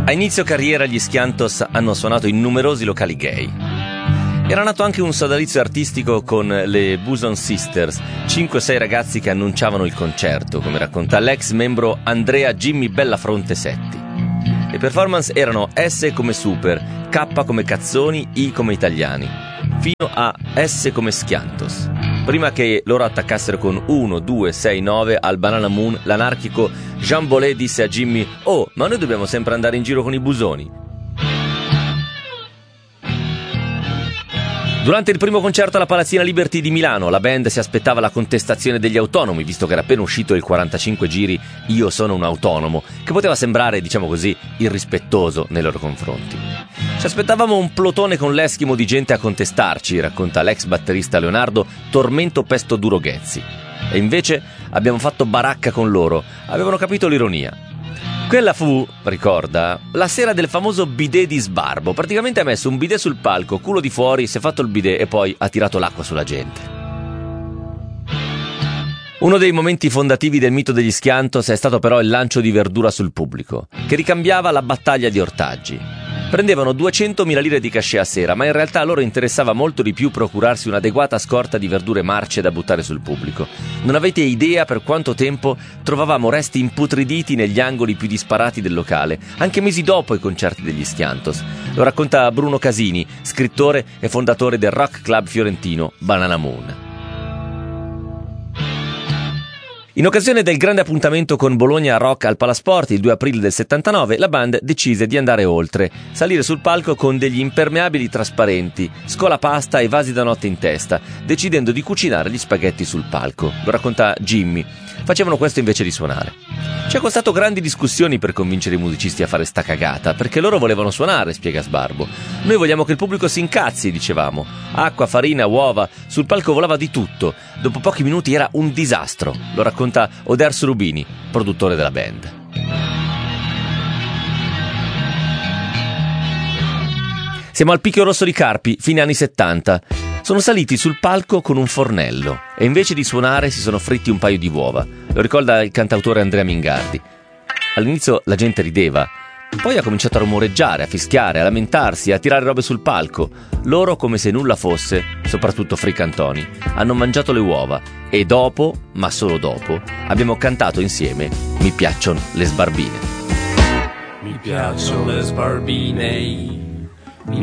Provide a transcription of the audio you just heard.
A inizio carriera gli Schiantos hanno suonato in numerosi locali gay. Era nato anche un sodalizio artistico con le Buson Sisters, 5-6 ragazzi che annunciavano il concerto, come racconta l'ex membro Andrea Jimmy Bellafronte Setti. Le performance erano S come super, K come cazzoni, I come italiani, fino a S come Schiantos. Prima che loro attaccassero con 1, 2, 6, 9 al Banana Moon, l'anarchico Jean Bollet disse a Jimmy: «Oh, ma noi dobbiamo sempre andare in giro con i busoni». Durante il primo concerto alla Palazzina Liberty di Milano, la band si aspettava la contestazione degli autonomi, visto che era appena uscito il 45 giri Io sono un autonomo, che poteva sembrare, diciamo così, irrispettoso nei loro confronti. Ci aspettavamo un plotone con l'eschimo di gente a contestarci, racconta l'ex batterista Leonardo Tormento Pesto Duro Ghezzi. E invece abbiamo fatto baracca con loro, avevano capito l'ironia. Quella fu, ricorda, la sera del famoso bidet di Sbarbo. Praticamente ha messo un bidet sul palco, culo di fuori, si è fatto il bidet e poi ha tirato l'acqua sulla gente. Uno dei momenti fondativi del mito degli Schiantos è stato però il lancio di verdura sul pubblico, che ricambiava la battaglia di ortaggi. Prendevano 200.000 lire di cachet a sera, ma in realtà a loro interessava molto di più procurarsi un'adeguata scorta di verdure marce da buttare sul pubblico. Non avete idea per quanto tempo trovavamo resti imputriditi negli angoli più disparati del locale, anche mesi dopo i concerti degli Schiantos. Lo racconta Bruno Casini, scrittore e fondatore del rock club fiorentino Banana Moon. In occasione del grande appuntamento con Bologna Rock al Palasport il 2 aprile del 79, la band decise di andare oltre, salire sul palco con degli impermeabili trasparenti, scolapasta e vasi da notte in testa, decidendo di cucinare gli spaghetti sul palco. Lo racconta Jimmy. Facevano questo invece di suonare. Ci è costato grandi discussioni per convincere i musicisti a fare sta cagata, perché loro volevano suonare, spiega Sbarbo. Noi vogliamo che il pubblico si incazzi, dicevamo. Acqua, farina, uova, sul palco volava di tutto. Dopo pochi minuti era un disastro, lo racconta Oderso Rubini, produttore della band. Siamo al Picchio Rosso di Carpi, fine anni 70. Sono saliti sul palco con un fornello e invece di suonare si sono fritti un paio di uova. Lo ricorda il cantautore Andrea Mingardi. All'inizio la gente rideva, poi ha cominciato a rumoreggiare, a fischiare, a lamentarsi, a tirare robe sul palco. Loro, come se nulla fosse, soprattutto fricantoni, hanno mangiato le uova e dopo, ma solo dopo, abbiamo cantato insieme Mi piacciono le sbarbine. Mi piacciono le sbarbine.